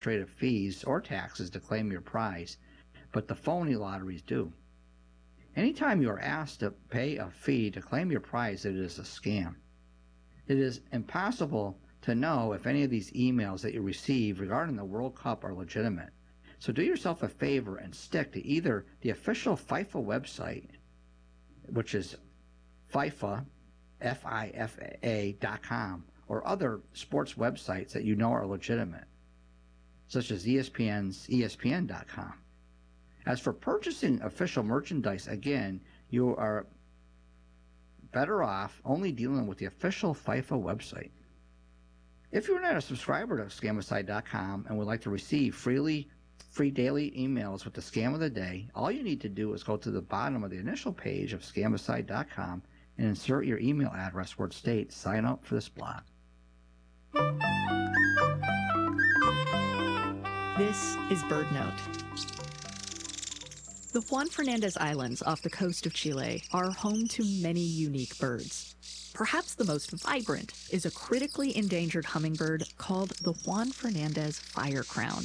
administrative fees or taxes to claim your prize, but the phony lotteries do. Anytime you are asked to pay a fee to claim your prize, it is a scam. It is impossible to know if any of these emails that you receive regarding the World Cup are legitimate. So do yourself a favor and stick to either the official FIFA website, which is FIFA, FIFA.com, or other sports websites that you know are legitimate, such as ESPN's ESPN.com. As for purchasing official merchandise, again, you are better off only dealing with the official FIFA website. If you're not a subscriber to Scamicide.com and would like to receive free daily emails with the scam of the day, all you need to do is go to the bottom of the initial page of Scamicide.com and insert your email address where it states sign up for this blog. This is BirdNote. The Juan Fernandez Islands off the coast of Chile are home to many unique birds. Perhaps the most vibrant is a critically endangered hummingbird called the Juan Fernandez firecrown.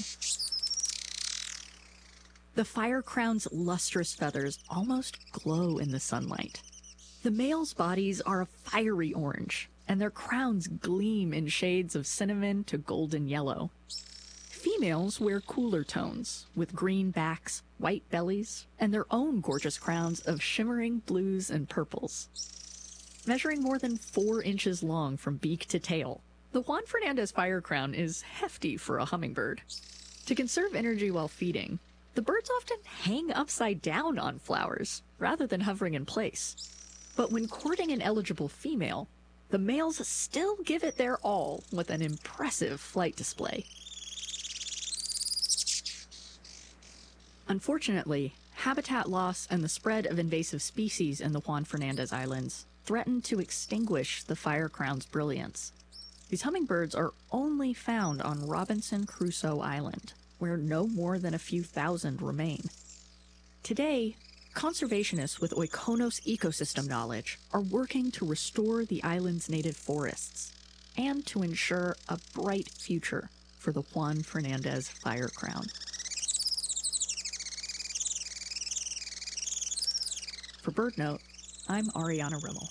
The firecrown's lustrous feathers almost glow in the sunlight. The males' bodies are a fiery orange, and their crowns gleam in shades of cinnamon to golden yellow. Females wear cooler tones, with green backs, white bellies, and their own gorgeous crowns of shimmering blues and purples. Measuring more than 4 inches long from beak to tail, the Juan Fernandez firecrown is hefty for a hummingbird. To conserve energy while feeding, the birds often hang upside down on flowers, rather than hovering in place. But when courting an eligible female, the males still give it their all with an impressive flight display. Unfortunately, habitat loss and the spread of invasive species in the Juan Fernandez Islands threaten to extinguish the firecrown's brilliance. These hummingbirds are only found on Robinson Crusoe Island, where no more than a few thousand remain. Today, conservationists with Oikonos ecosystem knowledge are working to restore the island's native forests and to ensure a bright future for the Juan Fernandez firecrown. For BirdNote, I'm Ariana Rimmel.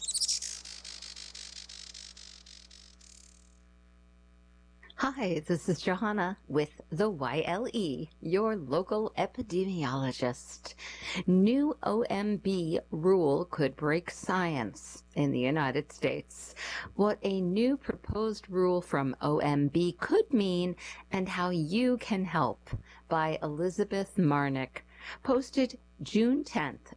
Hi, this is Johanna with the YLE, your local epidemiologist. New OMB rule could break science in the United States. What a new proposed rule from OMB could mean and how you can help, by Elizabeth Marnick, posted June 10th,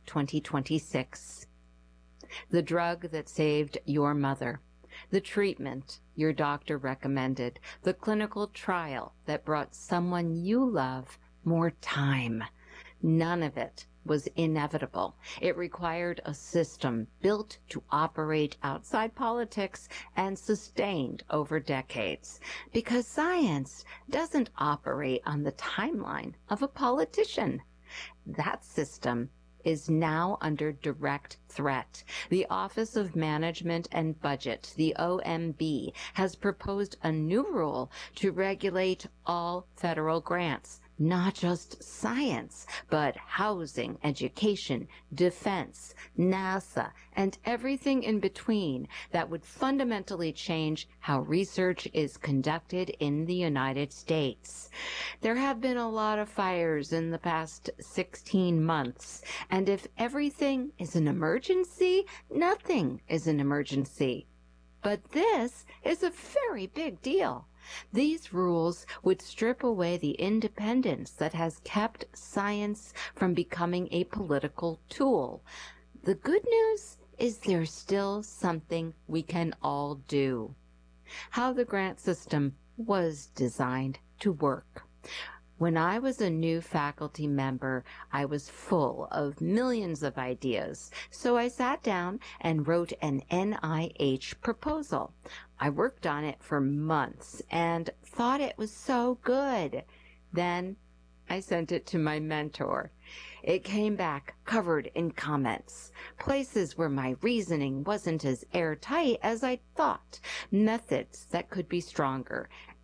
2026. The drug that saved your mother. The treatment your doctor recommended, the clinical trial that brought someone you love more time. None of it was inevitable. It required a system built to operate outside politics and sustained over decades, because science doesn't operate on the timeline of a politician. That system is now under direct threat. The Office of Management and Budget, the OMB, has proposed a new rule to regulate all federal grants, not just science, but housing, education, defense, NASA, and everything in between that would fundamentally change how research is conducted in the United States. There have been a lot of fires in the past 16 months, and if everything is an emergency, nothing is an emergency. But this is a very big deal. These rules would strip away the independence that has kept science from becoming a political tool. The good news is there's still something we can all do. How the grant system was designed to work. When I was a new faculty member, I was full of millions of ideas, so I sat down and wrote an NIH proposal. I worked on it for months and thought it was so good. Then I sent it to my mentor. It came back covered in comments, places where my reasoning wasn't as airtight as I thought, methods that could be stronger,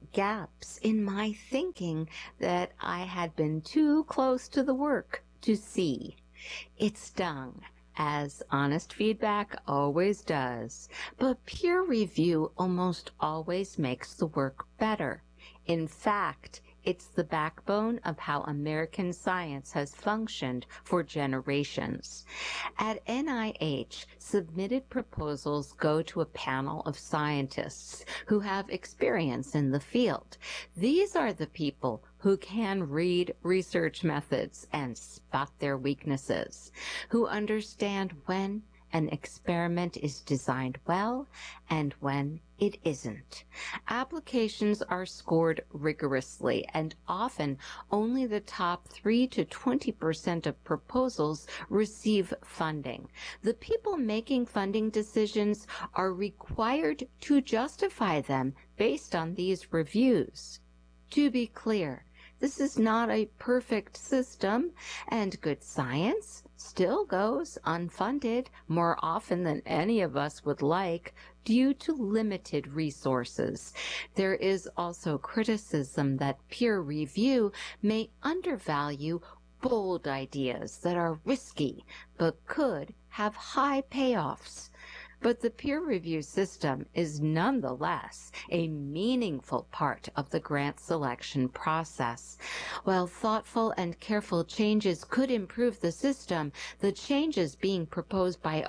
gaps in my thinking that I had been too close to the work to see. It stung, as honest feedback always does, but peer review almost always makes the work better. In fact, it's the backbone of how American science has functioned for generations. At NIH, submitted proposals go to a panel of scientists who have experience in the field. These are the people who can read research methods and spot their weaknesses, who understand when an experiment is designed well and when it isn't. Applications are scored rigorously, and often only the top 3 to 20% of proposals receive funding. The people making funding decisions are required to justify them based on these reviews. To be clear, this is not a perfect system, and good science still goes unfunded more often than any of us would like due to limited resources. There is also criticism that peer review may undervalue bold ideas that are risky but could have high payoffs. But the peer review system is nonetheless a meaningful part of the grant selection process. While thoughtful and careful changes could improve the system, the changes being proposed by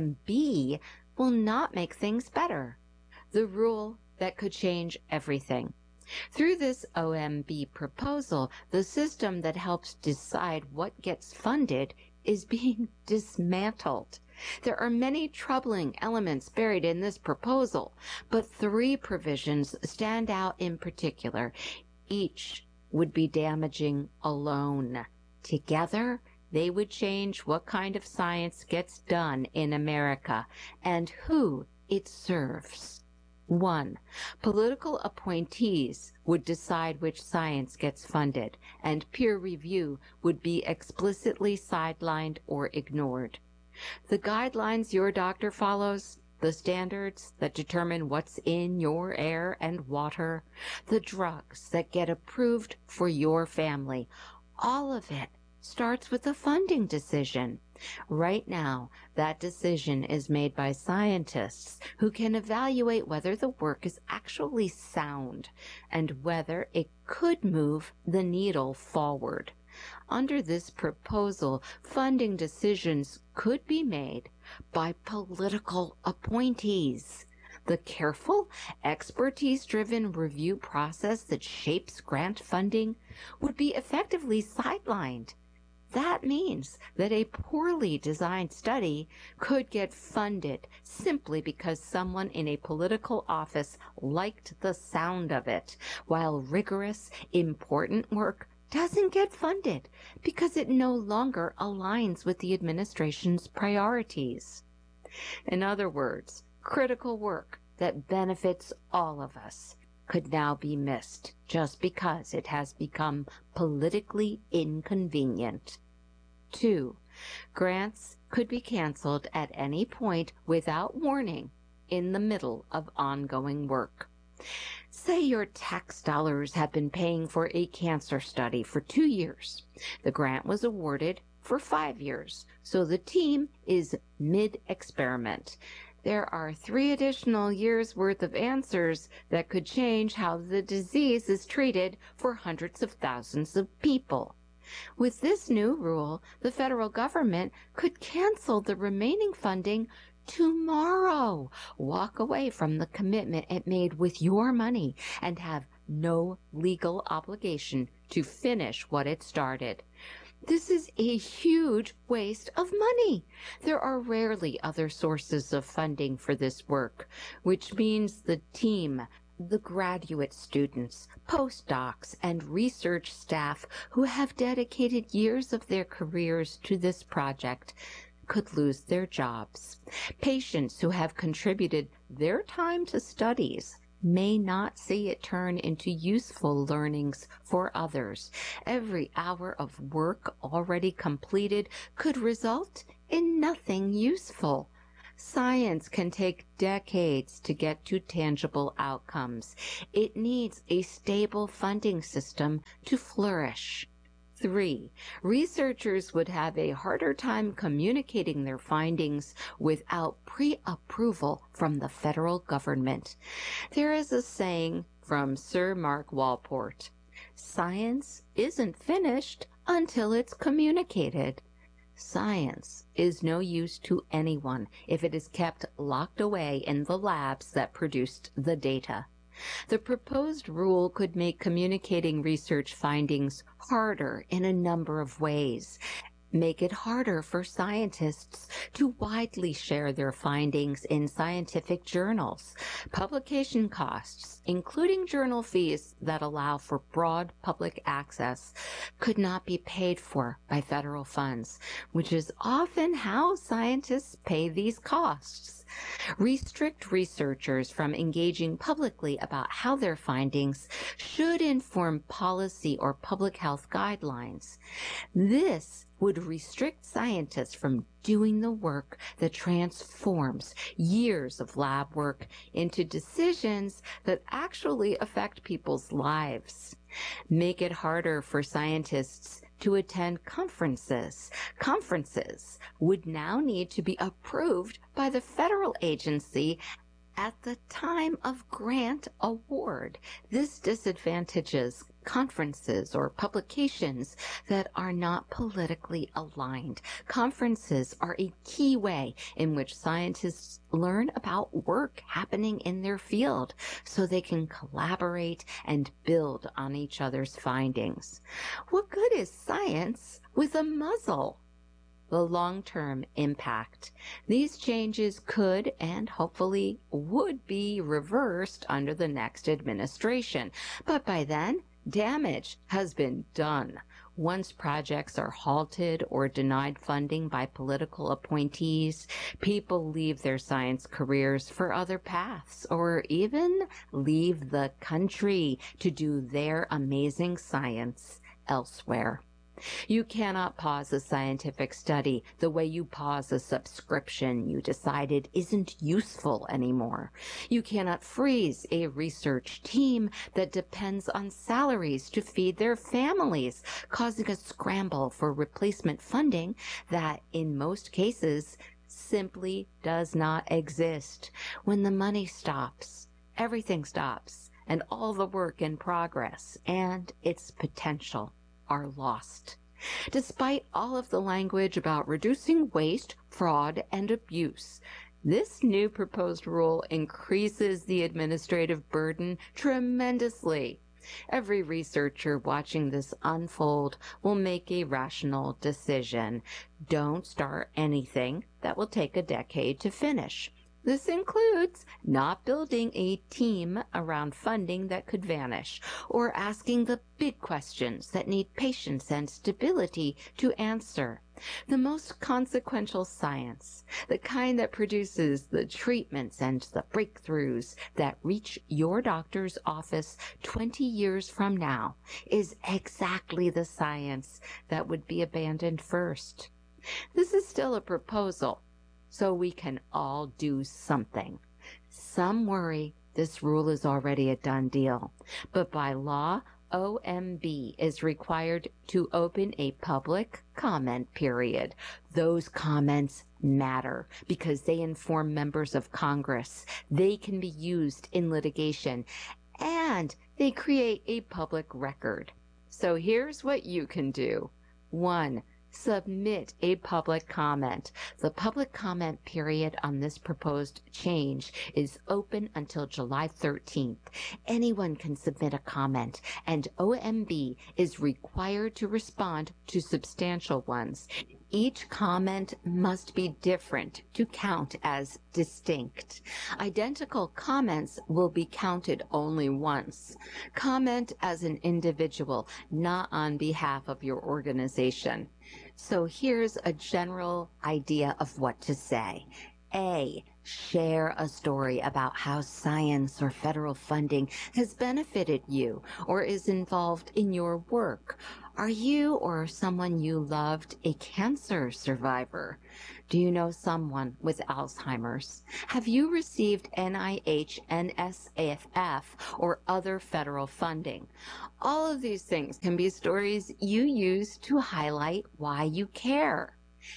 OMB will not make things better. The rule that could change everything. Through this OMB proposal, the system that helps decide what gets funded is being dismantled. There are many troubling elements buried in this proposal, but 3 provisions stand out in particular. Each would be damaging alone. Together, they would change what kind of science gets done in America and who it serves. 1. Political appointees would decide which science gets funded, and peer review would be explicitly sidelined or ignored. The guidelines your doctor follows, the standards that determine what's in your air and water, the drugs that get approved for your family, all of it starts with a funding decision. Right now, that decision is made by scientists who can evaluate whether the work is actually sound and whether it could move the needle forward. Under this proposal, funding decisions could be made by political appointees. The careful, expertise-driven review process that shapes grant funding would be effectively sidelined. That means that a poorly designed study could get funded simply because someone in a political office liked the sound of it, while rigorous, important work doesn't get funded because it no longer aligns with the administration's priorities. In other words, critical work that benefits all of us could now be missed just because it has become politically inconvenient. 2. Grants could be canceled at any point without warning in the middle of ongoing work. Say your tax dollars have been paying for a cancer study for 2 years. The grant was awarded for 5 years, so the team is mid-experiment. There are 3 additional years' worth of answers that could change how the disease is treated for hundreds of thousands of people. With this new rule, the federal government could cancel the remaining funding tomorrow, walk away from the commitment it made with your money, and have no legal obligation to finish what it started. This is a huge waste of money. There are rarely other sources of funding for this work, which means the team, the graduate students, postdocs, and research staff who have dedicated years of their careers to this project could lose their jobs. Patients who have contributed their time to studies may not see it turn into useful learnings for others. Every hour of work already completed could result in nothing useful. Science can take decades to get to tangible outcomes. It needs a stable funding system to flourish. 3. Researchers would have a harder time communicating their findings without pre-approval from the federal government. There is a saying from Sir Mark Walport, "Science isn't finished until it's communicated." Science is no use to anyone if it is kept locked away in the labs that produced the data. The proposed rule could make communicating research findings harder in a number of ways. Make it harder for scientists to widely share their findings in scientific journals. Publication costs, including journal fees that allow for broad public access, could not be paid for by federal funds, which is often how scientists pay these costs. Restrict researchers from engaging publicly about how their findings should inform policy or public health guidelines. This would restrict scientists from doing the work that transforms years of lab work into decisions that actually affect people's lives. Make it harder for scientists to attend conferences. Conferences would now need to be approved by the federal agency at the time of grant award. This disadvantages conferences or publications that are not politically aligned. Conferences are a key way in which scientists learn about work happening in their field so they can collaborate and build on each other's findings. What good is science with a muzzle? The long-term impact. These changes could and hopefully would be reversed under the next administration. But by then, damage has been done. Once projects are halted or denied funding by political appointees, people leave their science careers for other paths or even leave the country to do their amazing science elsewhere. You cannot pause a scientific study the way you pause a subscription you decided isn't useful anymore. You cannot freeze a research team that depends on salaries to feed their families, causing a scramble for replacement funding that, in most cases, simply does not exist. When the money stops, everything stops, and all the work in progress and its potential are lost. Despite all of the language about reducing waste, fraud, and abuse, this new proposed rule increases the administrative burden tremendously. Every researcher watching this unfold will make a rational decision. Don't start anything that will take a decade to finish. This includes not building a team around funding that could vanish, or asking the big questions that need patience and stability to answer. The most consequential science, the kind that produces the treatments and the breakthroughs that reach your doctor's office 20 years from now, is exactly the science that would be abandoned first. This is still a proposal, so we can all do something. Some worry this rule is already a done deal, but by law, OMB is required to open a public comment period. Those comments matter because they inform members of Congress. They can be used in litigation, and they create a public record. So here's what you can do. 1. Submit a public comment. The public comment period on this proposed change is open until July 13th. Anyone can submit a comment, and OMB is required to respond to substantial ones. Each comment must be different to count as distinct. Identical comments will be counted only once. Comment as an individual, not on behalf of your organization. So here's a general idea of what to say. A. Share a story about how science or federal funding has benefited you or is involved in your work. Are you or someone you loved a cancer survivor? Do you know someone with Alzheimer's? Have you received NIH, NSF, or other federal funding? All of these things can be stories you use to highlight why you care.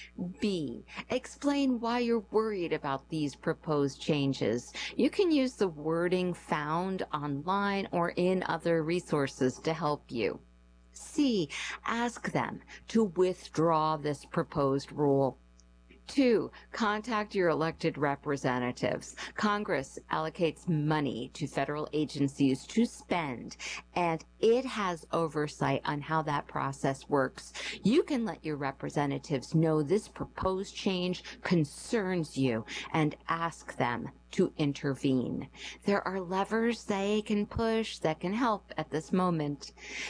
B. Explain why you're worried about these proposed changes. You can use the wording found online or in other resources to help you. C. Ask them to withdraw this proposed rule. 2. Contact your elected representatives. Congress allocates money to federal agencies to spend, and it has oversight on how that process works. You can let your representatives know this proposed change concerns you and ask them to intervene. There are levers they can push that can help at this moment.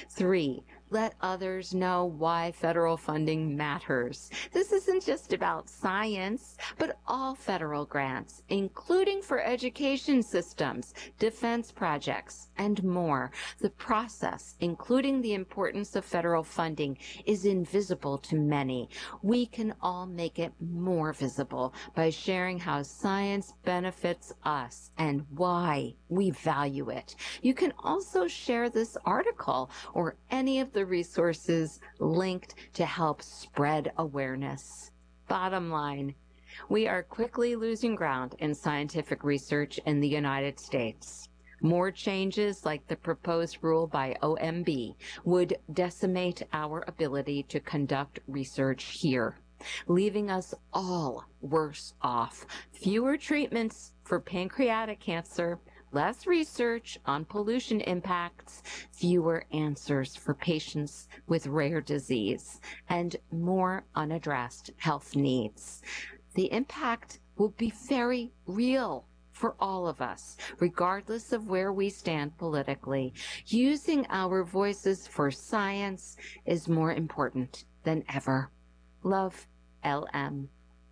3. Let others know why federal funding matters. This isn't just about science, but all federal grants, including for education systems, defense projects, and more. The process, including the importance of federal funding, is invisible to many. We can all make it more visible by sharing how science benefits us and why we value it. You can also share this article or any of the resources linked to help spread awareness. Bottom line, we are quickly losing ground in scientific research in the United States. More changes like the proposed rule by OMB would decimate our ability to conduct research here, leaving us all worse off. Fewer treatments for pancreatic cancer, less research on pollution impacts, fewer answers for patients with rare disease, and more unaddressed health needs. The impact will be very real for all of us, regardless of where we stand politically. Using our voices for science is more important than ever. Love, LM.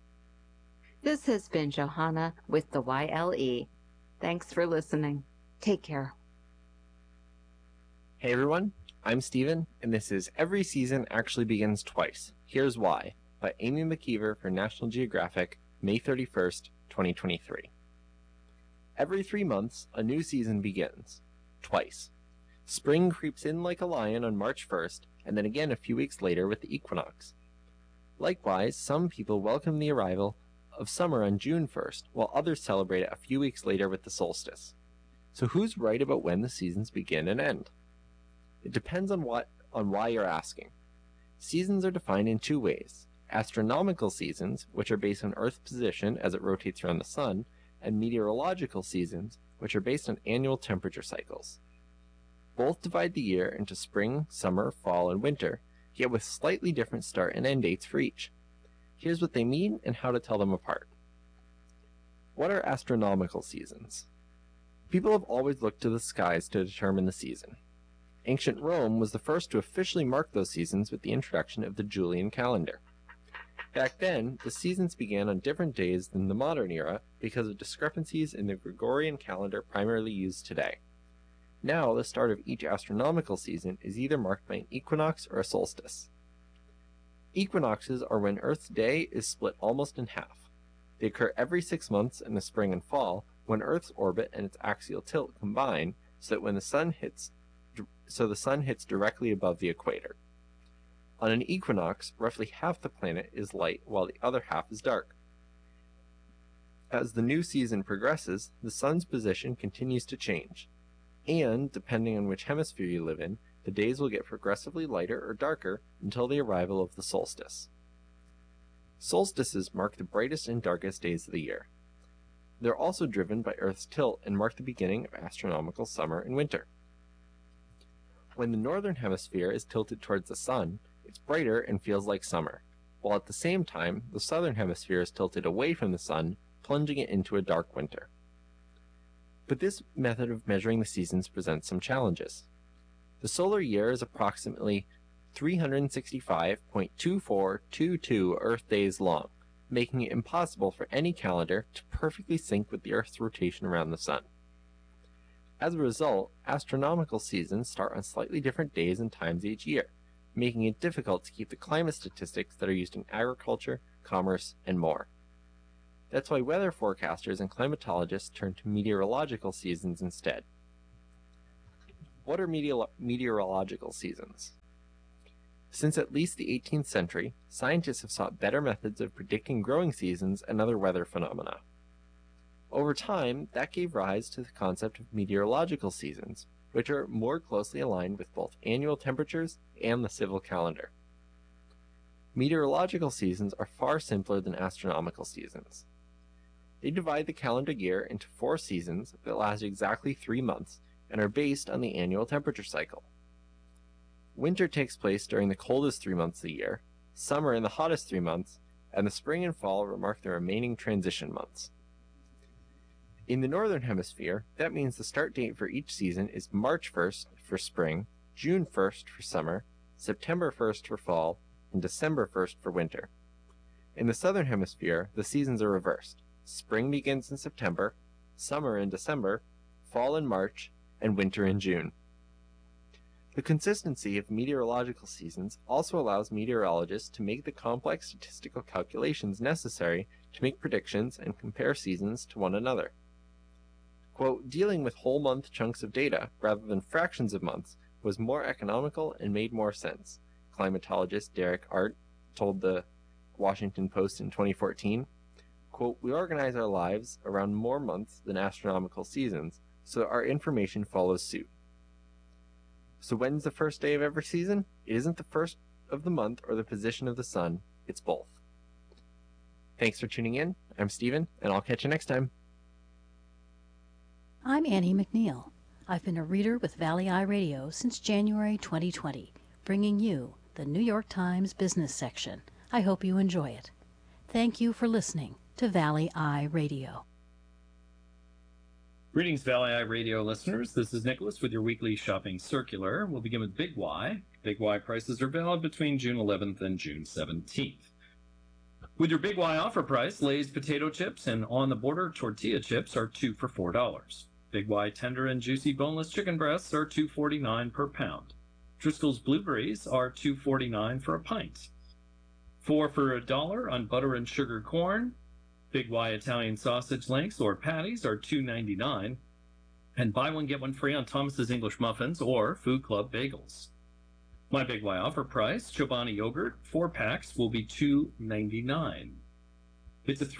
This has been Johanna with the YLE. Thanks for listening. Take care. Hey everyone, I'm Steven, and this is Every Season Actually Begins Twice. Here's Why, by Amy McKeever for National Geographic, May 31st, 2023. Every 3 months, a new season begins. Twice. Spring creeps in like a lion on March 1st, and then again a few weeks later with the equinox. Likewise, some people welcome the arrival of summer on June 1st, while others celebrate it a few weeks later with the solstice. So who's right about when the seasons begin and end? It depends on why you're asking. Seasons are defined in 2 ways: astronomical seasons, which are based on Earth's position as it rotates around the sun, and meteorological seasons, which are based on annual temperature cycles. Both divide the year into spring, summer, fall, and winter, yet with slightly different start and end dates for each. Here's what they mean and how to tell them apart. What are astronomical seasons? People have always looked to the skies to determine the season. Ancient Rome was the first to officially mark those seasons with the introduction of the Julian calendar. Back then, the seasons began on different days than the modern era because of discrepancies in the Gregorian calendar primarily used today. Now, the start of each astronomical season is either marked by an equinox or a solstice. Equinoxes are when Earth's day is split almost in half. They occur every 6 months in the spring and fall, when Earth's orbit and its axial tilt combine so that the sun hits directly above the equator. On an equinox, roughly half the planet is light while the other half is dark. As the new season progresses, the sun's position continues to change, and, depending on which hemisphere you live in, the days will get progressively lighter or darker until the arrival of the solstice. Solstices mark the brightest and darkest days of the year. They're also driven by Earth's tilt and mark the beginning of astronomical summer and winter. When the northern hemisphere is tilted towards the sun, it's brighter and feels like summer, while at the same time, the southern hemisphere is tilted away from the sun, plunging it into a dark winter. But this method of measuring the seasons presents some challenges. The solar year is approximately 365.2422 Earth days long, making it impossible for any calendar to perfectly sync with the Earth's rotation around the Sun. As a result, astronomical seasons start on slightly different days and times each year, making it difficult to keep the climate statistics that are used in agriculture, commerce, and more. That's why weather forecasters and climatologists turn to meteorological seasons instead. What are meteorological seasons? Since at least the 18th century, scientists have sought better methods of predicting growing seasons and other weather phenomena. Over time, that gave rise to the concept of meteorological seasons, which are more closely aligned with both annual temperatures and the civil calendar. Meteorological seasons are far simpler than astronomical seasons. They divide the calendar year into 4 seasons that last exactly 3 months and are based on the annual temperature cycle. Winter takes place during the coldest 3 months of the year, summer in the hottest 3 months, and the spring and fall mark the remaining transition months. In the Northern Hemisphere, that means the start date for each season is March 1st for spring, June 1st for summer, September 1st for fall, and December 1st for winter. In the Southern Hemisphere, the seasons are reversed. Spring begins in September, summer in December, fall in March, and winter in June. The consistency of meteorological seasons also allows meteorologists to make the complex statistical calculations necessary to make predictions and compare seasons to one another. Quote, dealing with whole month chunks of data rather than fractions of months was more economical and made more sense, climatologist Derek Art told the Washington Post in 2014. Quote, we organize our lives around more months than astronomical seasons, so that our information follows suit. So when's the first day of every season? It isn't the first of the month or the position of the sun, it's both. Thanks for tuning in. I'm Steven, and I'll catch you next time. I'm Annie McNeil. I've been a reader with Valley Eye Radio since January 2020, bringing you the New York Times business section. I hope you enjoy it. Thank you for listening to Valley Eye Radio. Greetings, Valley Eye Radio listeners. This is Nicholas with your weekly shopping circular. We'll begin with Big Y. Big Y prices are valid between June 11th and June 17th. With your Big Y offer price, Lay's potato chips and On the Border tortilla chips are 2 for $4. Big Y tender and juicy boneless chicken breasts are $2.49 per pound. Driscoll's blueberries are $2.49 for a pint. 4 for $1 on butter and sugar corn. Big Y Italian sausage links or patties are $2.99, and buy one get one free on Thomas's English muffins or Food Club bagels. My Big Y offer price, Chobani yogurt, 4 packs will be $2.99. It's a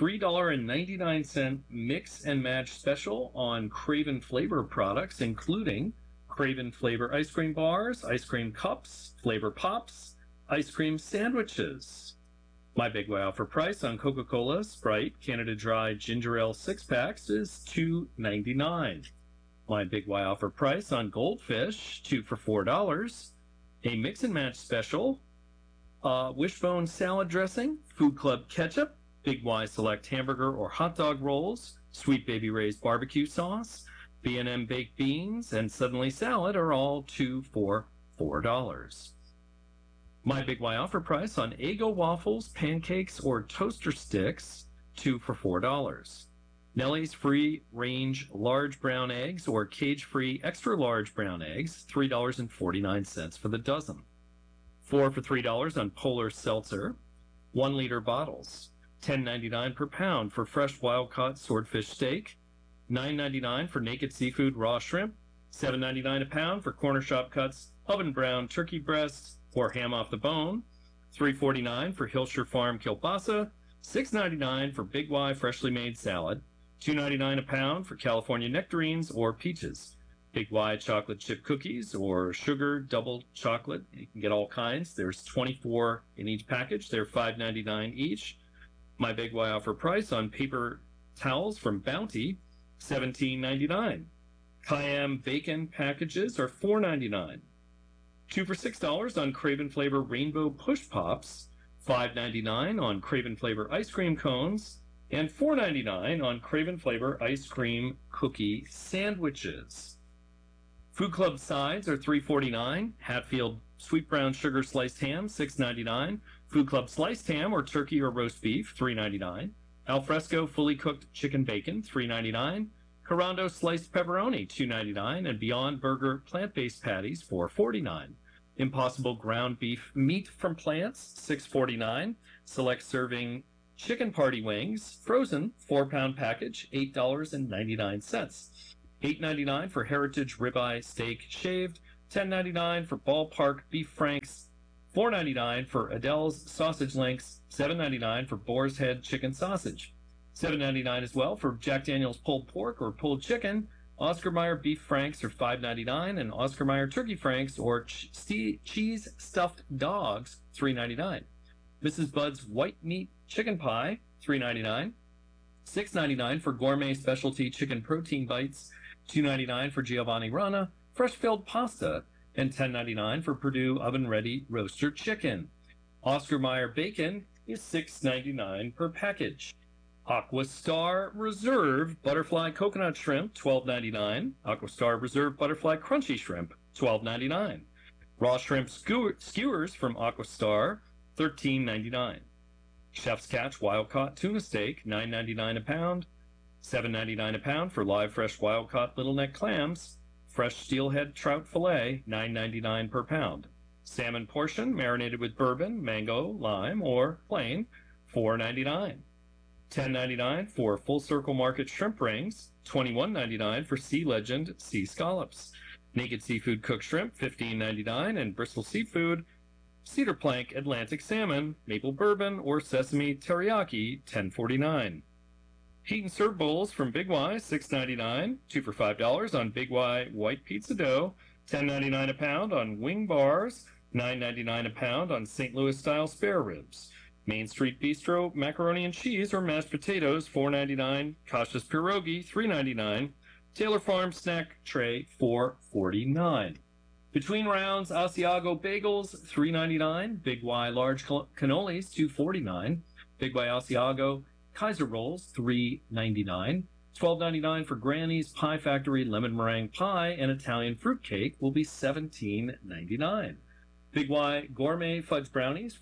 $3.99 mix and match special on Craven Flavor products, including Craven Flavor ice cream bars, ice cream cups, flavor pops, ice cream sandwiches. My Big Y offer price on Coca-Cola, Sprite, Canada Dry Ginger Ale 6-packs is $2.99. My Big Y offer price on Goldfish, 2 for $4. A mix and match special, Wishbone salad dressing, Food Club ketchup, Big Y select hamburger or hot dog rolls, Sweet Baby Ray's barbecue sauce, B&M baked beans, and Suddenly salad are all 2 for $4. My Big Y offer price on Eggo waffles, pancakes, or toaster sticks, 2 for $4. Nellie's free-range large brown eggs or cage-free extra large brown eggs, $3.49 for the dozen. 4 for $3 on Polar Seltzer, 1-liter bottles, $10.99 per pound for fresh wild-caught swordfish steak, $9.99 for naked seafood raw shrimp, $7.99 a pound for corner shop cuts, oven-brown turkey breasts, or ham off the bone, $3.49 for Hilshire Farm kielbasa, $6.99 for Big Y freshly made salad, $2.99 a pound for California nectarines or peaches, Big Y chocolate chip cookies or sugar double chocolate. You can get all kinds. There's 24 in each package. They're $5.99 each. My Big Y offer price on paper towels from Bounty, $17.99. Cayenne bacon packages are $4.99. 2 for $6 on Craven Flavor Rainbow Push Pops, $5.99 on Craven Flavor Ice Cream Cones, and $4.99 on Craven Flavor Ice Cream Cookie Sandwiches. Food Club sides are $3.49. Hatfield Sweet brown sugar sliced ham, $6.99. Food Club sliced ham or turkey or roast beef, $3.99. Alfresco fully cooked chicken bacon, $3.99. Carando sliced pepperoni, $2.99. And Beyond Burger plant-based patties, $4.49. Impossible ground beef meat from plants, $6.49. Select serving chicken party wings, frozen, 4-pound package, $8.99. $8.99 for Heritage ribeye steak shaved, $10.99 for Ballpark beef franks, $4.99 for Adele's sausage links, $7.99 for Boar's Head chicken sausage, $7.99 as well for Jack Daniel's pulled pork or pulled chicken. Oscar Mayer beef franks are $5.99, and Oscar Mayer turkey franks or cheese stuffed dogs, $3.99. Mrs. Bud's white meat chicken pie, $3.99. $6.99 for gourmet specialty chicken protein bites, $2.99 for Giovanni Rana fresh filled pasta, and $10.99 for Purdue oven ready roaster chicken. Oscar Mayer bacon is $6.99 per package. Aqua Star Reserve butterfly coconut shrimp, $12.99. Aqua Star Reserve butterfly crunchy shrimp, $12.99. Raw shrimp skewers from Aqua Star, $13.99. Chef's Catch wild caught tuna steak, $9.99 a pound. $7.99 a pound for live fresh wild caught little neck clams. Fresh steelhead trout fillet, $9.99 per pound. Salmon portion marinated with bourbon, mango, lime, or plain, $4.99. $10.99 for Full Circle Market shrimp rings, $21.99 for Sea Legend sea scallops. Naked Seafood cooked shrimp, $15.99, and Bristol Seafood cedar plank Atlantic salmon, maple bourbon, or sesame teriyaki, $10.49. Heat and serve bowls from Big Y, $6.99, 2 for $5 on Big Y white pizza dough, $10.99 a pound on wing bars, $9.99 a pound on St. Louis style spare ribs. Main Street Bistro macaroni and cheese or mashed potatoes, $4.99. Kasha's pierogi, $3.99. Taylor Farm snack tray, $4.49. Between rounds, Asiago bagels, $3.99. Big Y large cannolis, $2.49. Big Y Asiago Kaiser rolls, $3.99. $12.99 for Granny's Pie Factory lemon meringue pie and Italian fruit cake will be $17.99. Big Y gourmet fudge brownies,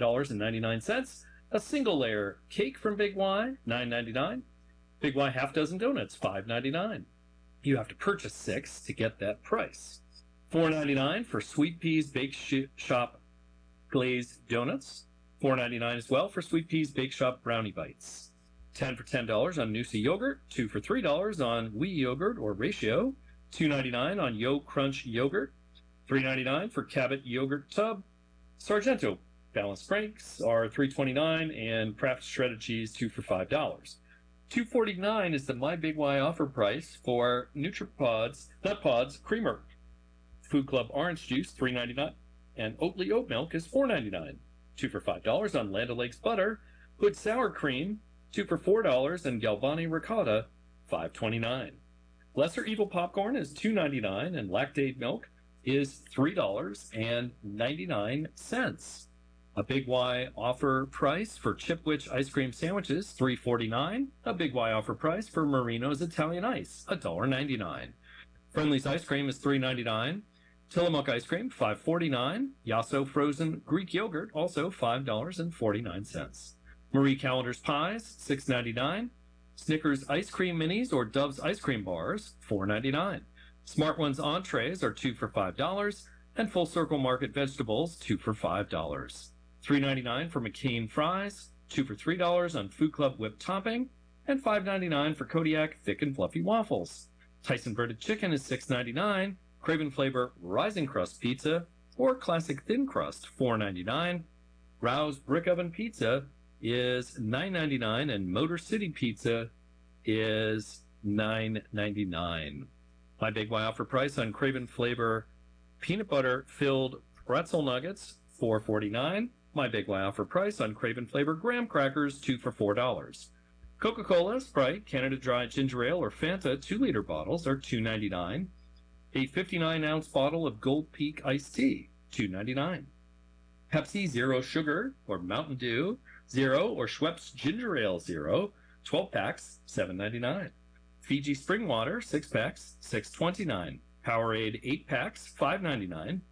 $4.99. A single layer cake from Big Y, $9.99. Big Y half dozen donuts, $5.99. You have to purchase 6 to get that price. $4.99 for Sweet Peas Bake Shop glazed donuts. $4.99 as well for Sweet Peas Bake Shop brownie bites. 10 for $10 on Noosa yogurt. 2 for $3 on Wee yogurt or Ratio. $2.99 on Yo Crunch yogurt. $3.99 for Cabot yogurt tub. Sargento balanced breaks are $3.29, and Kraft shredded cheese 2 for $5. $2.49 is the My Big Y offer price for NutriPods Nut Pods Creamer. Food Club orange juice $3.99, and Oatly oat milk is $4.99. 2 for $5 on Land O'Lakes butter. Hood sour cream 2 for $4, and Galvani ricotta $5.29. Lesser Evil popcorn is $2.99, and Lactaid milk is $3.99. A Big Y offer price for Chipwich ice cream sandwiches, $3.49. A Big Y offer price for Marino's Italian Ice, $1.99. Friendly's ice cream is $3.99. Tillamook ice cream, $5.49. Yasso frozen Greek yogurt, also $5.49. Marie Callender's pies, $6.99. Snickers ice cream minis or Dove's ice cream bars, $4.99. Smart Ones entrees are 2 for $5, and Full Circle Market vegetables, 2 for $5. $3.99 for McCain fries, 2 for $3 on Food Club whipped topping, and $5.99 for Kodiak thick and fluffy waffles. Tyson breaded chicken is $6.99. Craven Flavor Rising Crust Pizza or Classic Thin Crust, $4.99. Rouse Brick Oven Pizza is $9.99, and Motor City Pizza is $9.99. My Big Y offer price on Craven Flavor Peanut Butter Filled Pretzel Nuggets, $4.49. My Big Y offer price on Craven Flavor Graham Crackers, 2 for $4. Coca-Cola, Sprite, Canada Dry Ginger Ale, or Fanta 2-liter bottles are $2.99. A 59-ounce bottle of Gold Peak iced tea, $2.99. Pepsi Zero Sugar or Mountain Dew Zero or Schweppes Ginger Ale Zero, 12 packs, $7.99. Fiji Spring Water 6 packs, $6.29. Powerade 8 packs, $5.99.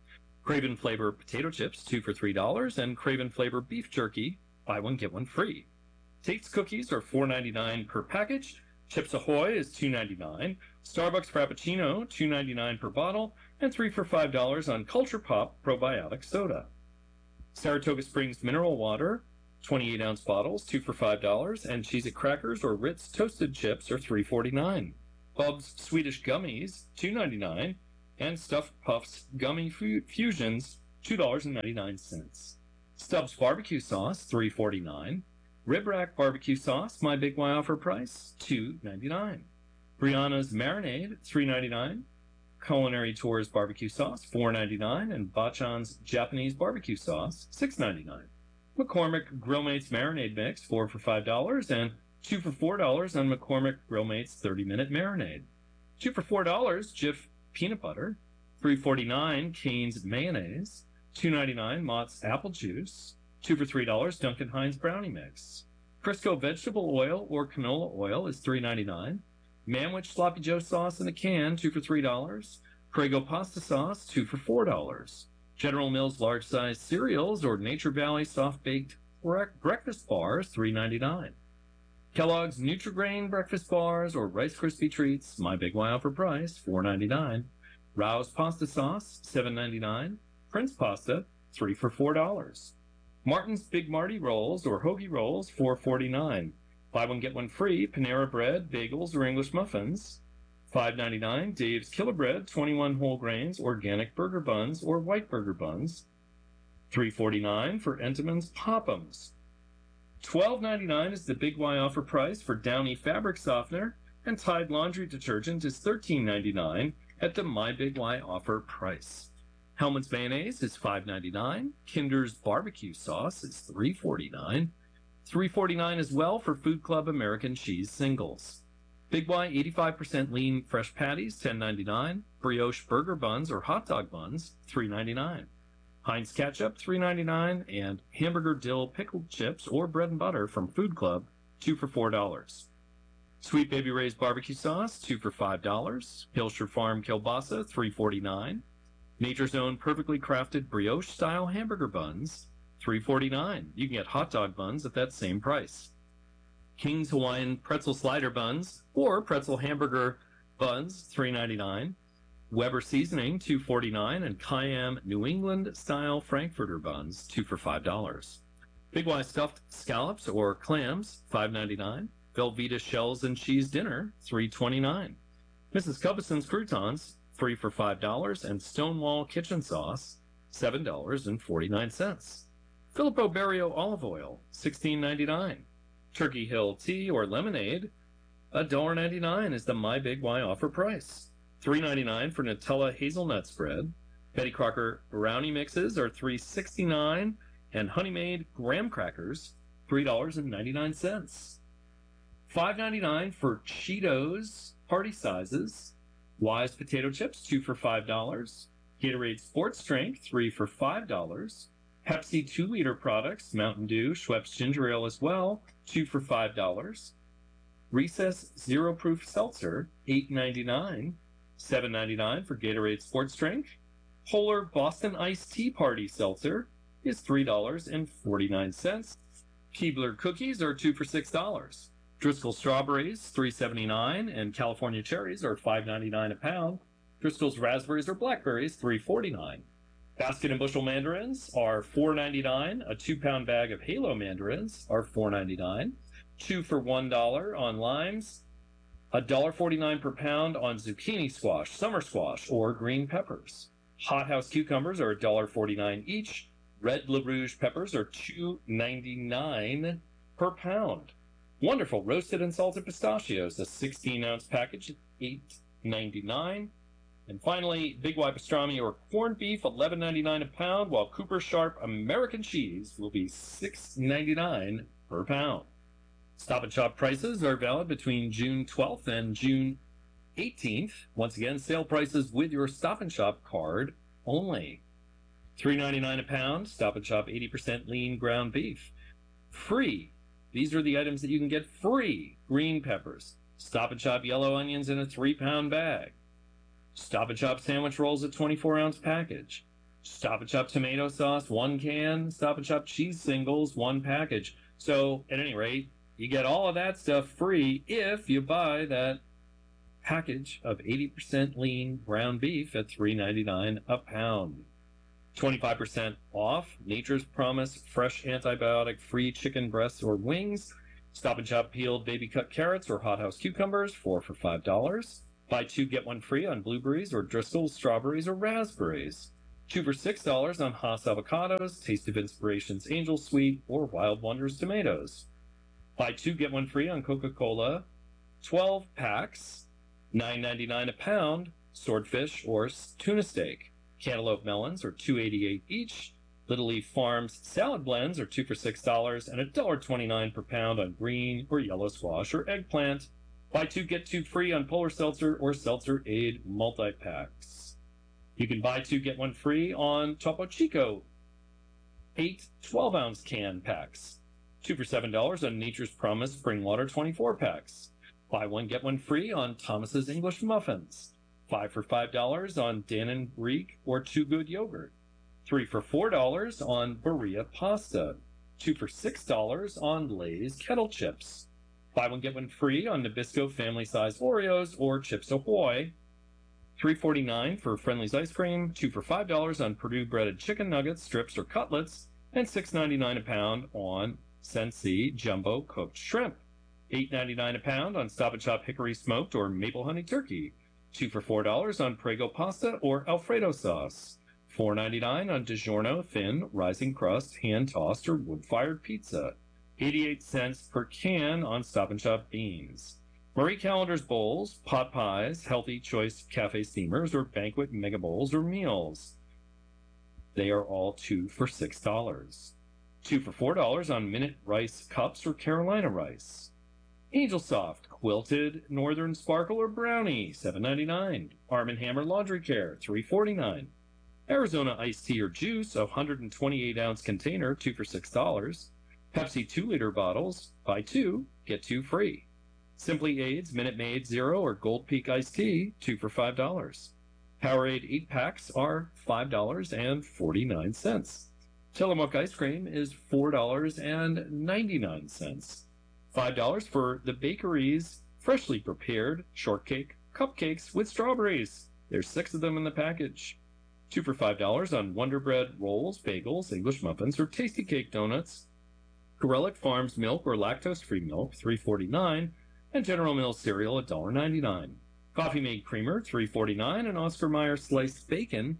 Craven Flavor potato chips, 2 for $3, and Craven Flavor beef jerky, buy one, get one free. Tate's cookies are $4.99 per package. Chips Ahoy is $2.99. Starbucks Frappuccino, $2.99 per bottle, and 3 for $5 on Culture Pop probiotic soda. Saratoga Springs mineral water, 28-ounce bottles, 2 for $5, and Cheez-It crackers or Ritz toasted chips are $3.49. Bub's Swedish gummies, $2.99, and Stuffed Puffs gummy fusions, $2.99. Stubbs barbecue sauce, $3.49. Rib Rack barbecue sauce, my Big Y offer price, $2.99. Brianna's marinade, $3.99. Culinary Tours barbecue sauce, $4.99, and Bachan's Japanese barbecue sauce, $6.99. McCormick Grill Mates marinade mix, 4 for $5, and 2 for $4 on McCormick Grill Mates 30-minute marinade. 2 for $4 Jif peanut butter, $3.49 Cane's mayonnaise, $2.99 Mott's apple juice, 2 for $3 Duncan Hines brownie mix. Crisco vegetable oil or canola oil is $3.99. Manwich Sloppy Joe sauce in a can, 2 for $3. Prego pasta sauce, 2 for $4. General Mills large-sized cereals or Nature Valley soft-baked breakfast bars, $3.99. Kellogg's Nutri-Grain breakfast bars or Rice Krispie treats, my Big Y offer price, $4.99. Rouse pasta sauce, $7.99. Prince pasta, 3 for $4. Martin's Big Marty rolls or hoagie rolls, $4.49. Buy one, get one free, Panera Bread, bagels, or English muffins. $5.99, Dave's Killer Bread, 21 whole grains, organic burger buns, or white burger buns. $3.49 for Entenmann's Pop'ems. $12.99 is the Big Y offer price for Downy fabric softener, and Tide laundry detergent is $13.99 at the My Big Y offer price. Hellmann's mayonnaise is $5.99. Kinder's barbecue sauce is $3.49. $3.49 as well for Food Club American cheese singles. Big Y 85% lean fresh patties, $10.99. Brioche burger buns or hot dog buns, $3.99. Heinz ketchup, $3.99, and hamburger dill pickled chips or bread and butter from Food Club, 2 for $4. Sweet Baby Ray's barbecue sauce, 2 for $5. Hillshire Farm kielbasa, $3.49. Nature's Own perfectly crafted brioche-style hamburger buns, $3.49. You can get hot dog buns at that same price. King's Hawaiian pretzel slider buns or pretzel hamburger buns, $3.99. Weber seasoning, $2.49, and Kayam New England style Frankfurter buns, 2 for $5. Big Y stuffed scallops or clams, $5.99. Velveeta shells and cheese dinner, $3.29. Mrs. Cubison's croutons, 3 for $5, and Stonewall kitchen sauce, $7.49. Filippo Berio olive oil, $16.99. Turkey Hill tea or lemonade, $1.99 is the My Big Y offer price. $3.99 for Nutella hazelnut spread. Betty Crocker brownie mixes are $3.69, and Honey Maid graham crackers, $3.99. $5.99 for Cheetos party sizes. Wise potato chips, 2 for $5. Gatorade Sports Drink, 3 for $5. Pepsi 2-liter products, Mountain Dew, Schweppes Ginger Ale as well, 2 for $5. Recess Zero Proof Seltzer, $8.99. $7.99 for Gatorade Sports Drink. Polar Boston Iced Tea Party Seltzer is $3.49. Keebler cookies are 2 for $6. Driscoll strawberries, $3.79, and California cherries are $5.99 a pound. Driscoll's raspberries or blackberries, $3.49. Basket and bushel mandarins are $4.99. A 2-pound bag of Halo mandarins are $4.99. 2 for $1 on limes. $1.49 per pound on zucchini squash, summer squash, or green peppers. Hothouse cucumbers are $1.49 each. Red LaRouge peppers are $2.99 per pound. Wonderful roasted and salted pistachios, a 16-ounce package, $8.99. And finally, Big Y pastrami or corned beef, $11.99 a pound, while Cooper Sharp American cheese will be $6.99 per pound. Stop and Shop prices are valid between June 12th and June 18th. Once again, sale prices with your Stop and Shop card only. $3.99 a pound, Stop and Shop 80% lean ground beef. Free. These are the items that you can get free. Green peppers. Stop and Shop yellow onions in a 3-pound bag. Stop and Shop sandwich rolls, a 24-ounce package. Stop and Shop tomato sauce, 1 can. Stop and Shop cheese singles, 1 package. So, at any rate, you get all of that stuff free if you buy that package of 80% lean ground beef at $3.99 a pound. 25% off Nature's Promise fresh antibiotic-free chicken breasts or wings. Stop and Shop peeled baby cut carrots or hothouse cucumbers, 4 for $5. Buy 2, get 1 free on blueberries or Driscoll's strawberries or raspberries. 2 for $6 on Haas avocados, Taste of Inspirations Angel Sweet, or Wild Wonders tomatoes. Buy 2, get 1 free on Coca-Cola, 12 packs, $9.99 a pound, swordfish or tuna steak. Cantaloupe melons are $2.88 each. Little Leaf Farms salad blends are 2 for $6 and $1.29 per pound on green or yellow squash or eggplant. Buy 2, get 2 free on Polar Seltzer or Seltzer Aid multi-packs. You can buy 2, get 1 free on Topo Chico 8 12-ounce can packs. 2 for $7 on Nature's Promise Spring Water 24 packs. Buy 1, get 1 free on Thomas's English Muffins. 5 for $5 on Dannon Greek or Too Good yogurt. 3 for $4 on Berea pasta. 2 for $6 on Lay's kettle chips. Buy 1, get 1 free on Nabisco family size Oreos or Chips Ahoy. $3.49 for Friendly's ice cream, 2 for $5 on Purdue breaded chicken nuggets, strips, or cutlets, and $6.99 a pound on Sensi jumbo cooked shrimp. $8.99 a pound on Stop and Shop hickory smoked or maple honey turkey. 2 for $4 on Prego pasta or Alfredo sauce. $4.99 on DiGiorno thin, rising crust, hand tossed, or wood fired pizza. 88 cents per can on Stop and Shop beans. Marie Callender's bowls, pot pies, healthy choice cafe steamers, or banquet mega bowls or meals. They are all 2 for $6. 2 for $4 on Minute Rice cups or Carolina rice. Angel Soft, quilted Northern Sparkle or Brownie, $7.99. Arm & Hammer Laundry Care, $3.49. Arizona Iced Tea or Juice, a 128-ounce container, 2 for $6. Pepsi 2-liter bottles, buy 2, get 2 free. Simply Aids, Minute Maid Zero, or Gold Peak Iced Tea, 2 for $5. Powerade 8 packs are $5.49. Tillamook ice cream is $4.99. $5 for the bakery's freshly prepared shortcake cupcakes with strawberries. There's 6 of them in the package. 2 for $5 on Wonder Bread rolls, bagels, English muffins, or Tasty Cake donuts. Corellic Farms milk or lactose-free milk, $3.49. And General Mills cereal, $1.99. Coffee Mate creamer, $3.49, and Oscar Mayer sliced bacon,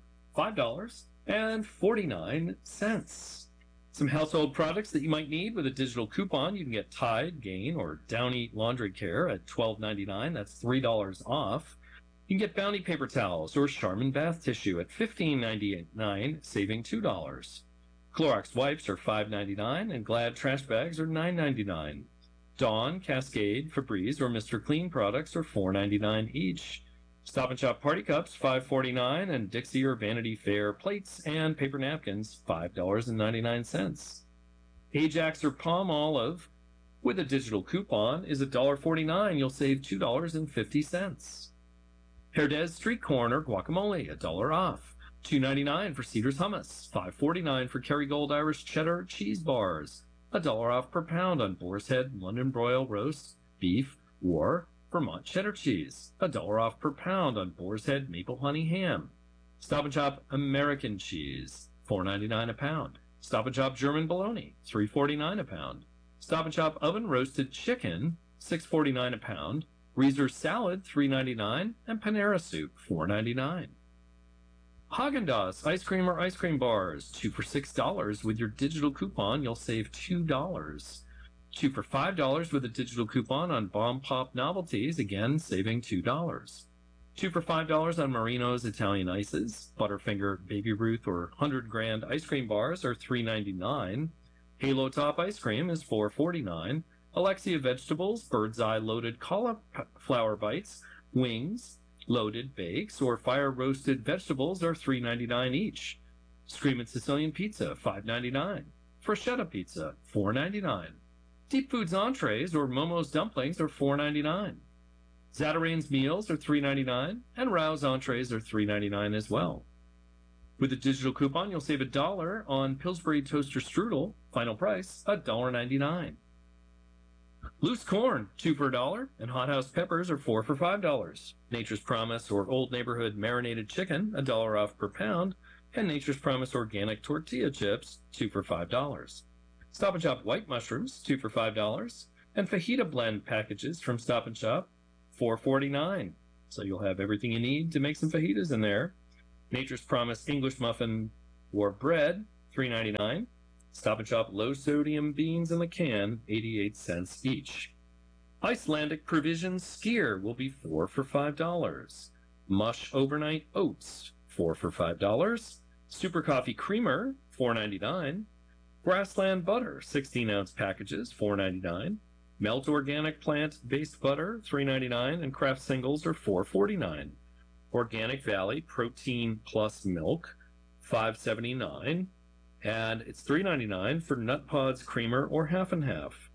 $5.49. Some household products that you might need with a digital coupon. You can get Tide, Gain, or Downy Laundry Care at $12.99. That's $3 off. You can get Bounty paper towels or Charmin bath tissue at $15.99, saving $2. Clorox wipes are $5.99, and Glad trash bags are $9.99. Dawn, Cascade, Febreze, or Mr. Clean products are $4.99 each. Stop and Shop party cups, $5.49, and Dixie or Vanity Fair plates and paper napkins, $5.99. Ajax or Palm Olive with a digital coupon is $1.49. You'll save $2.50. Herdez Street Corn or Guacamole, $1 off. $2.99 for Cedars Hummus, $5.49 for Kerrygold Irish Cheddar Cheese Bars, $1 off per pound on Boar's Head London Broil Roast Beef or Vermont Cheddar Cheese, $1 off per pound on Boar's Head Maple Honey Ham. Stop and Shop American Cheese, $4.99 a pound. Stop and Shop German Bologna, $3.49 a pound. Stop and Shop Oven Roasted Chicken, $6.49 a pound. Reese's Salad, $3.99, and Panera Soup, $4.99. Haagen-Dazs ice cream or ice cream bars, 2 for $6. With your digital coupon, you'll save $2. 2 for $5 with a digital coupon on Bomb Pop novelties, again saving $2. 2 for $5 on Marino's Italian Ices. Butterfinger, Baby Ruth, or 100 Grand ice cream bars are $3.99. Halo Top ice cream is $4.49. Alexia Vegetables, Bird's Eye loaded cauliflower bites, wings, loaded bakes, or fire roasted vegetables are $3.99 each. Screamin' Sicilian Pizza, $5.99. Freschetta Pizza, $4.99. Deep Foods entrees or Momo's dumplings are $4.99. Zatarain's meals are $3.99, and Rao's entrees are $3.99 as well. With a digital coupon, you'll save $1 on Pillsbury Toaster Strudel. Final price, $1.99. Loose corn, 2 for $1, and hothouse peppers are 4 for $5. Nature's Promise or Old Neighborhood marinated chicken, $1 off per pound, and Nature's Promise organic tortilla chips, 2 for $5. Stop & Shop white mushrooms, 2 for $5, and fajita blend packages from Stop & Shop, $4.49. So you'll have everything you need to make some fajitas in there. Nature's Promise English muffin or bread, $3.99. Stop & Shop low sodium beans in the can, 88 cents each. Icelandic Provisions Skier will be 4 for $5. Mush overnight oats, 4 for $5. Super Coffee Creamer, $4.99. Grassland Butter, 16-ounce packages, $4.99. Melt Organic Plant-Based Butter, $3.99, and Kraft Singles are $4.49. Organic Valley Protein Plus Milk, $5.79. And it's $3.99 for Nut Pods Creamer or half and half.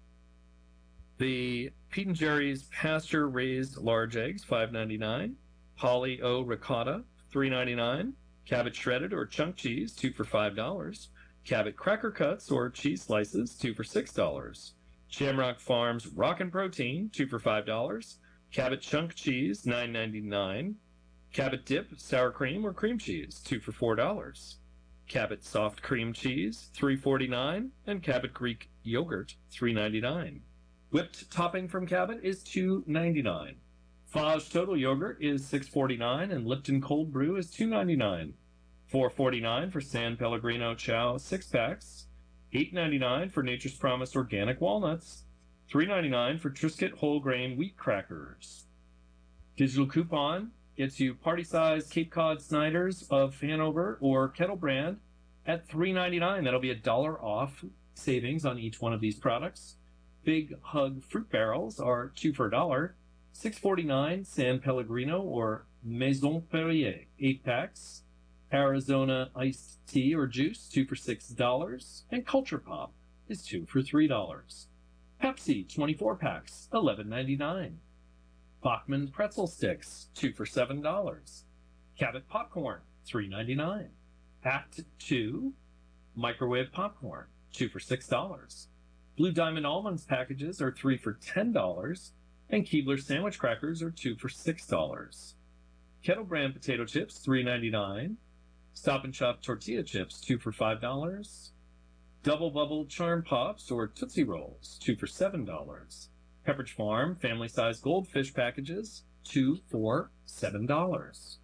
The Pete & Jerry's Pasture Raised Large Eggs, $5.99. Polly O Ricotta, $3.99. Cabot Shredded or Chunk Cheese, 2 for $5. Cabot Cracker Cuts or Cheese Slices, 2 for $6. Shamrock Farms Rockin' Protein, 2 for $5. Cabot Chunk Cheese, $9.99. Cabot Dip Sour Cream or Cream Cheese, 2 for $4. Cabot Soft Cream Cheese, $3.49, and Cabot Greek Yogurt, $3.99. Whipped topping from Cabot is $2.99. Fage Total Yogurt is $6.49, and Lipton Cold Brew is $2.99. $4.49 for San Pellegrino Chow 6-packs, $8.99 for Nature's Promise Organic Walnuts, $3.99 for Triscuit Whole Grain Wheat Crackers. Digital coupon gets you party-sized Cape Cod Snyders of Hanover or Kettle Brand at $3.99. That'll be $1 off savings on each one of these products. Big Hug Fruit Barrels are 2 for $1. $6.49 San Pellegrino or Maison Perrier 8-packs. Arizona Iced Tea or Juice, 2 for $6. And Culture Pop is 2 for $3. Pepsi 24 packs, $11.99. Bachman Pretzel Sticks, 2 for $7. Cabot Popcorn, $3.99. Act 2 Microwave Popcorn, 2 for $6. Blue Diamond Almonds packages are 3 for $10. And Keebler Sandwich Crackers are 2 for $6. Kettle Brand Potato Chips, $3.99. Stop & Shop Tortilla Chips, 2 for $5. Double Bubble Charm Pops or Tootsie Rolls, 2 for $7. Pepperidge Farm family-sized goldfish packages, 2 for $7.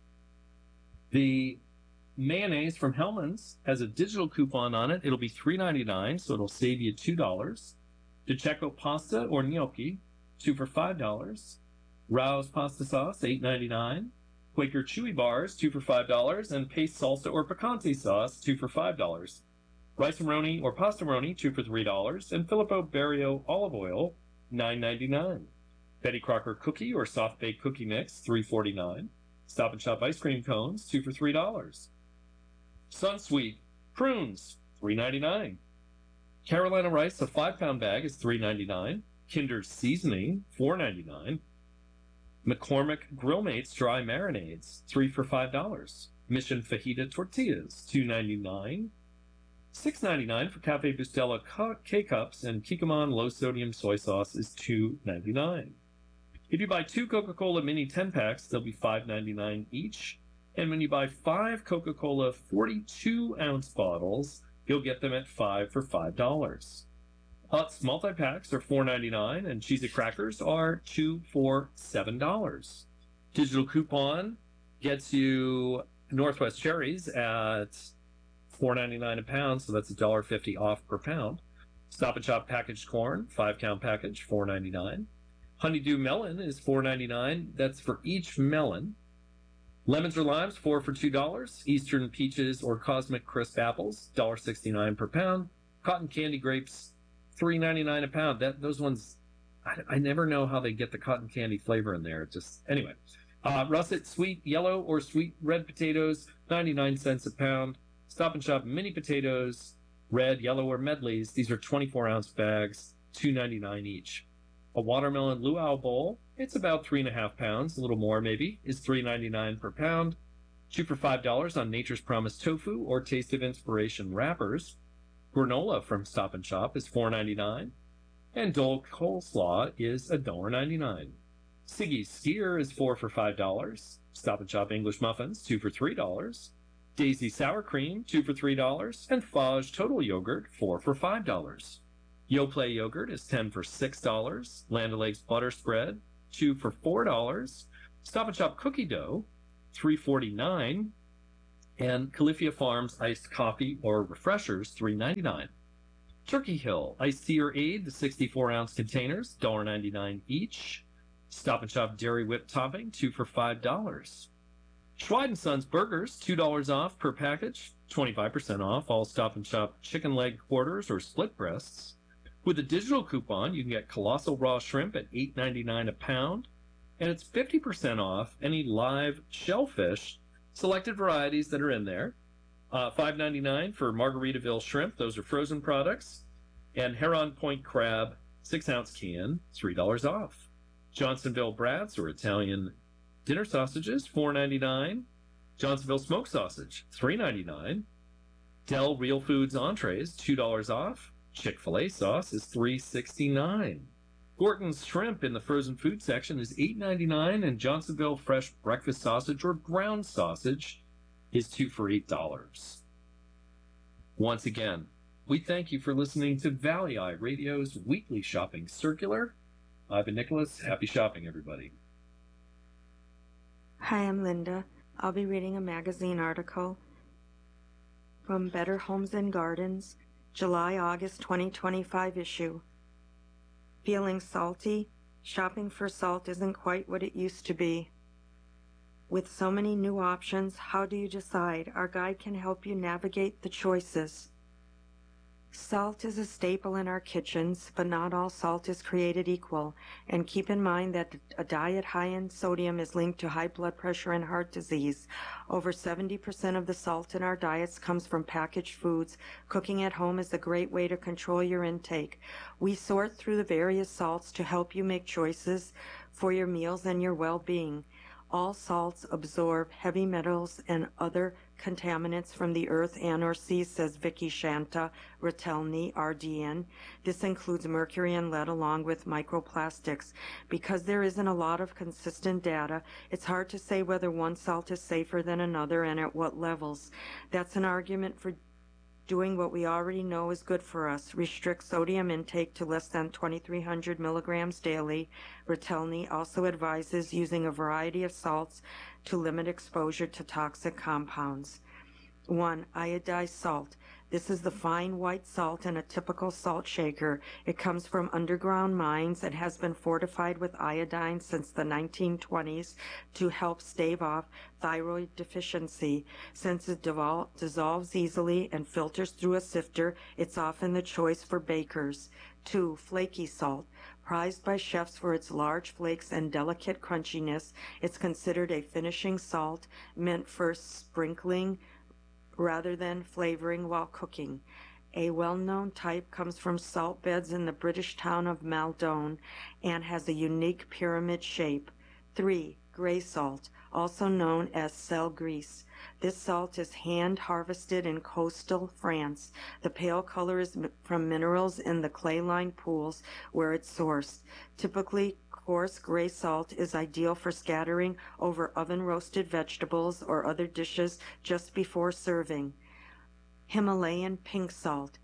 The mayonnaise from Hellmann's has a digital coupon on it. It'll be $3.99, so it'll save you $2. DiCecco pasta or gnocchi, 2 for $5. Rao's pasta sauce, $8.99. Quaker Chewy bars, 2 for $5. And paste salsa or picante sauce, 2 for $5. Rice-A-Roni or Pasta-Roni, 2 for $3. And Filippo Berrio olive oil, $9.99. Betty Crocker cookie or soft baked cookie mix, $3.49. Stop & Shop ice cream cones, 2 for $3. Sunsweet prunes, $3.99. Carolina rice, a 5-pound bag, is $3.99. Kinder seasoning, $4.99. McCormick Grill Mates dry marinades, 3 for $5. Mission fajita tortillas, $2.99. $6.99 for Cafe Bustelo K-Cups, and Kikkoman low-sodium soy sauce is $2.99. If you buy 2 Coca-Cola mini 10-packs, they'll be $5.99 each. And when you buy 5 Coca-Cola 42-ounce bottles, you'll get them at 5 for $5. Utz multi-packs are $4.99, and Cheez-It crackers are 2 for $7. Digital coupon gets you Northwest cherries at $4.99 a pound, so that's $1.50 off per pound. Stop & Shop packaged corn, 5-count package, $4.99. Honeydew melon is $4.99. That's for each melon. Lemons or limes, 4 for $2. Eastern peaches or Cosmic Crisp apples, $1.69 per pound. Cotton candy grapes, $3.99 a pound. Those ones, I never know how they get the cotton candy flavor in there. Anyway. Russet sweet yellow or sweet red potatoes, 99 cents a pound. Stop & Shop mini potatoes, red, yellow, or medleys. These are 24-ounce bags, $2.99 each. A watermelon luau bowl, it's about 3.5 pounds, a little more maybe, is $3.99 per pound. 2 for $5 on Nature's Promise tofu or Taste of Inspiration wrappers. Granola from Stop and Shop is $4.99. And Dole coleslaw is $1.99. Siggy's Steer is 4 for $5. Stop and Shop English muffins, 2 for $3. Daisy sour cream, 2 for $3. And Fage total yogurt, 4 for $5. Yoplait yogurt is 10 for $6. Land O'Lakes butter spread, 2 for $4. Stop and Shop cookie dough, $3.49. And Califia Farms iced coffee or refreshers, $3.99. Turkey Hill iced tea or aid, the 64-ounce containers, $1.99 each. Stop and Shop Dairy Whip topping, 2 for $5. Schweid & Sons burgers, $2 off per package, 25% off all Stop and Shop chicken leg quarters or split breasts. With a digital coupon, you can get colossal raw shrimp at $8.99 a pound, and it's 50% off any live shellfish, selected varieties that are in there. $5.99 for Margaritaville shrimp, those are frozen products, and Heron Point crab, 6-ounce can, $3 off. Johnsonville brats or Italian dinner sausages, $4.99. Johnsonville smoked sausage, $3.99. Del Real Foods entrees, $2 off. Chick-fil-A sauce is $3.69. Gorton's shrimp in the frozen food section is $8.99, and Johnsonville fresh breakfast sausage or ground sausage is 2 for $8. Once again, we thank you for listening to Valley Eye Radio's weekly shopping circular. I've been Nicholas. Happy shopping, everybody. Hi, I'm Linda. I'll be reading a magazine article from Better Homes and Gardens, July-August 2025 issue. Feeling salty? Shopping for salt isn't quite what it used to be. With so many new options, how do you decide? Our guide can help you navigate the choices. Salt is a staple in our kitchens, but not all salt is created equal. And keep in mind that a diet high in sodium is linked to high blood pressure and heart disease. Over 70% of the salt in our diets comes from packaged foods. Cooking at home is a great way to control your intake. We sort through the various salts to help you make choices for your meals and your well-being. All salts absorb heavy metals and other contaminants from the earth and or sea, says Vicky Shanta, Ratelny, RDN. This includes mercury and lead along with microplastics. Because there isn't a lot of consistent data, it's hard to say whether one salt is safer than another and at what levels. That's an argument for doing what we already know is good for us. Restrict sodium intake to less than 2,300 milligrams daily. Ratelny also advises using a variety of salts to limit exposure to toxic compounds. 1. Iodized salt. This is the fine white salt in a typical salt shaker. It comes from underground mines and has been fortified with iodine since the 1920s to help stave off thyroid deficiency. Since it dissolves easily and filters through a sifter, it's often the choice for bakers. 2. Flaky salt. Prized by chefs for its large flakes and delicate crunchiness, it's considered a finishing salt meant for sprinkling rather than flavoring while cooking. A well-known type comes from salt beds in the British town of Maldon and has a unique pyramid shape. 3. Gray salt, also known as sel gris. This salt is hand-harvested in coastal France. The pale color is from minerals in the clay-lined pools where it's sourced. Typically, coarse gray salt is ideal for scattering over oven-roasted vegetables or other dishes just before serving. Himalayan pink salt.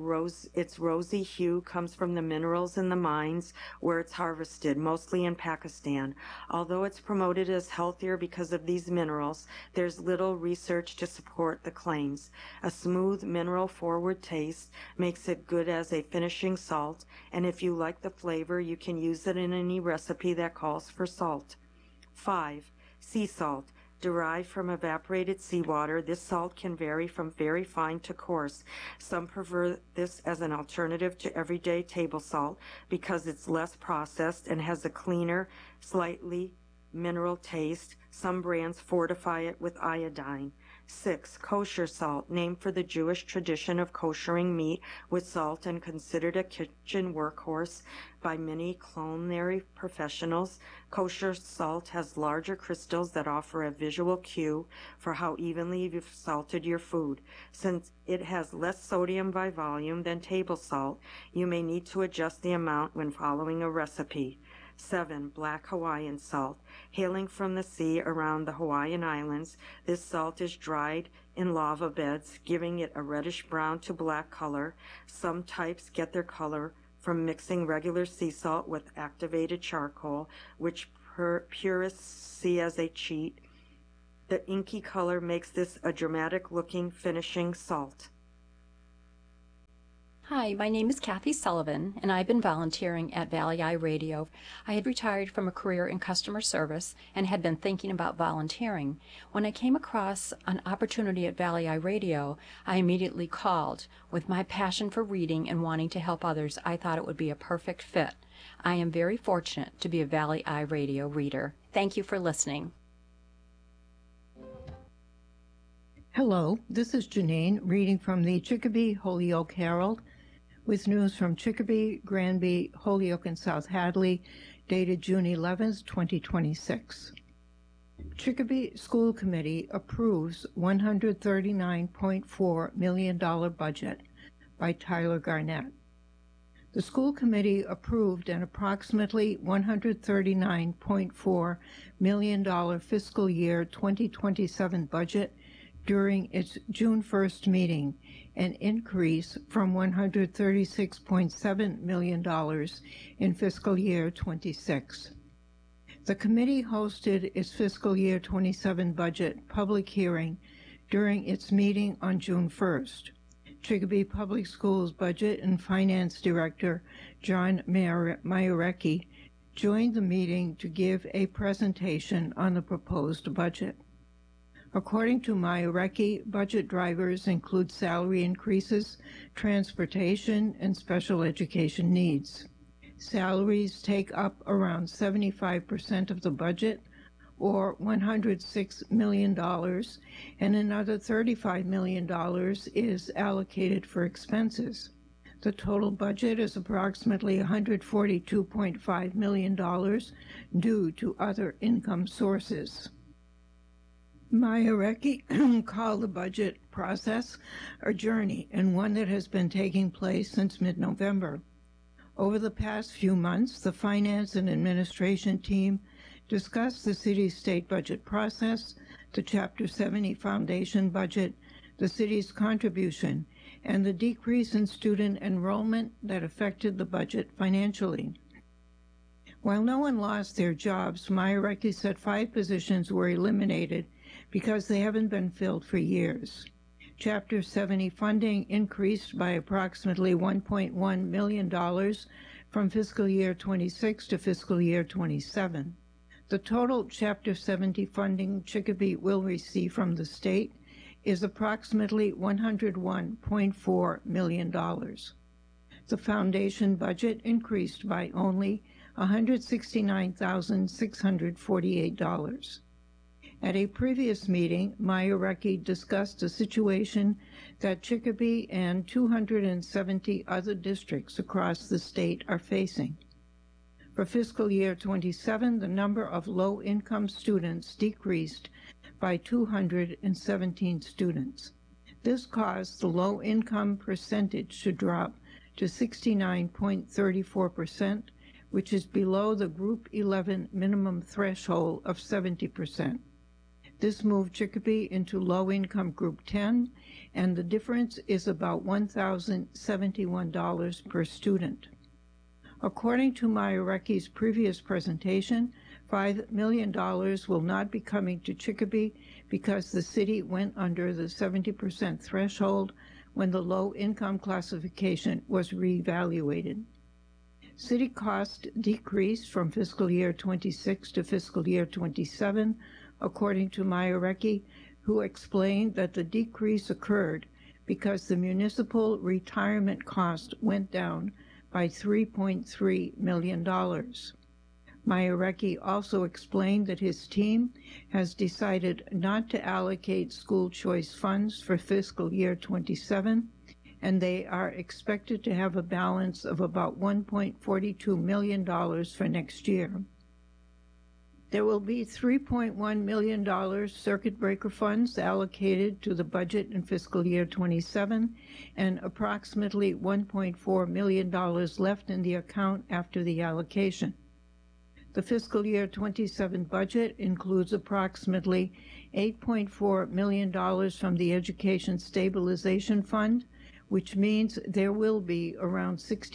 Its rosy hue comes from the minerals in the mines where it's harvested, mostly in Pakistan. Although it's promoted as healthier because of these minerals, there's little research to support the claims. A smooth, mineral-forward taste makes it good as a finishing salt, and if you like the flavor, you can use it in any recipe that calls for salt. 5. Sea salt. Derived from evaporated seawater, this salt can vary from very fine to coarse. Some prefer this as an alternative to everyday table salt because it's less processed and has a cleaner, slightly mineral taste. Some brands fortify it with iodine. 6. Kosher salt, named for the Jewish tradition of koshering meat with salt and considered a kitchen workhorse by many culinary professionals. Kosher salt has larger crystals that offer a visual cue for how evenly you've salted your food. Since it has less sodium by volume than table salt, you may need to adjust the amount when following a recipe. 7. Black Hawaiian salt. Hailing from the sea around the Hawaiian Islands, this salt is dried in lava beds, giving it a reddish-brown to black color. Some types get their color from mixing regular sea salt with activated charcoal, which purists see as a cheat. The inky color makes this a dramatic-looking finishing salt. Hi, my name is Kathy Sullivan, and I've been volunteering at Valley Eye Radio. I had retired from a career in customer service and had been thinking about volunteering. When I came across an opportunity at Valley Eye Radio, I immediately called. With my passion for reading and wanting to help others, I thought it would be a perfect fit. I am very fortunate to be a Valley Eye Radio reader. Thank you for listening. Hello, this is Janine reading from the Chicopee Holyoke Herald, with news from Chicopee, Granby, Holyoke, and South Hadley, dated June 11, 2026. Chicopee School Committee approves $139.4 million budget by Tyler Garnett. The school committee approved an approximately $139.4 million fiscal year 2027 budget during its June 1st meeting, an increase from $136.7 million in fiscal year 26. The committee hosted its fiscal year 27 budget public hearing during its meeting on June 1st. Chicopee Public Schools Budget and Finance Director John Maiorecki joined the meeting to give a presentation on the proposed budget. According to Maiorecki, budget drivers include salary increases, transportation, and special education needs. Salaries take up around 75% of the budget, or $106 million, and another $35 million is allocated for expenses. The total budget is approximately $142.5 million due to other income sources. Maiorecki called the budget process a journey and one that has been taking place since mid-November. Over the past few months, the finance and administration team discussed the city's state budget process, the Chapter 70 Foundation budget, the city's contribution, and the decrease in student enrollment that affected the budget financially. While no one lost their jobs, Maiorecki said 5 positions were eliminated because they haven't been filled for years. Chapter 70 funding increased by approximately $1.1 million from fiscal year 26 to fiscal year 27. The total Chapter 70 funding Chicopee will receive from the state is approximately $101.4 million. The foundation budget increased by only $169,648. At a previous meeting, Maiorecki discussed a situation that Chicopee and 270 other districts across the state are facing. For fiscal year 27, the number of low-income students decreased by 217 students. This caused the low-income percentage to drop to 69.34%, which is below the Group 11 minimum threshold of 70%. This moved Chicopee into low-income Group 10, and the difference is about $1,071 per student. According to Maiorecki's previous presentation, $5 million will not be coming to Chicopee because the city went under the 70% threshold when the low-income classification was reevaluated. City cost decreased from fiscal year 26 to fiscal year 27, according to Maiorecki, who explained that the decrease occurred because the municipal retirement cost went down by $3.3 million. Mayarecki also explained that his team has decided not to allocate school choice funds for fiscal year 27, and they are expected to have a balance of about $1.42 million for next year. There will be $3.1 million circuit breaker funds allocated to the budget in fiscal year 27 and approximately $1.4 million left in the account after the allocation. The fiscal year 27 budget includes approximately $8.4 million from the Education Stabilization Fund, which means there will be around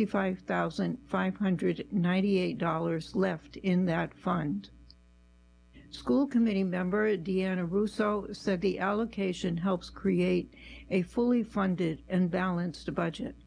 $65,598 left in that fund. School committee member Deanna Russo said the allocation helps create a fully funded and balanced budget.